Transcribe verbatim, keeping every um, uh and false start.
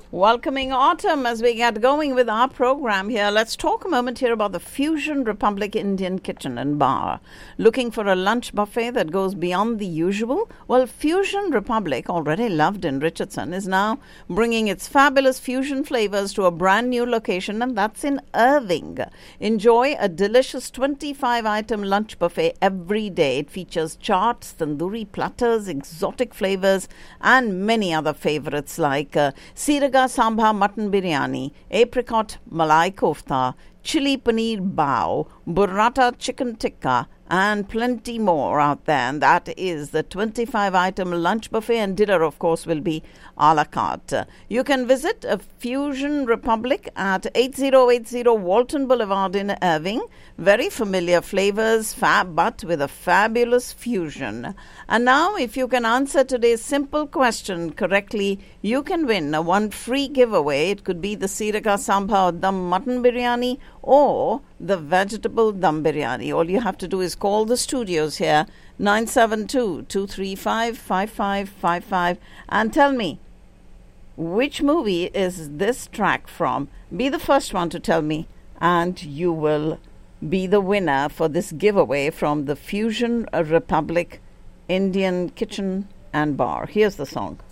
Welcoming autumn as we get going with our program here. Let's talk a moment here about the Fusion Republic Indian Kitchen and Bar. Looking for a lunch buffet that goes beyond the usual? Well, Fusion Republic, already loved in Richardson, is now bringing its fabulous fusion flavors to a brand new location, and that's in Irving. Enjoy a delicious twenty-five item lunch buffet every day. It features chaats, tandoori platters, exotic flavors, and many other favorites like uh, Siraga Sambha Mutton Biryani, Apricot Malai Kofta, Chili Paneer Bao, Burrata Chicken Tikka, and plenty more out there. And that is the twenty-five item lunch buffet, and dinner, of course, will be a la carte. You can visit a Fusion Republic at eighty eighty Walton Boulevard in Irving. Very familiar flavors, fab, but with a fabulous fusion. And now, if you can answer today's simple question correctly, you can win a one free giveaway. It could be the Siraga Sambha or Dum Mutton Biryani or the vegetable Dum Biryani. All you have to do is call the studios here, nine seven two, two three five, five five five five, and tell me, which movie is this track from? Be the first one to tell me, and you will be the winner for this giveaway from the Fusion Republic Indian Kitchen and Bar. Here's the song.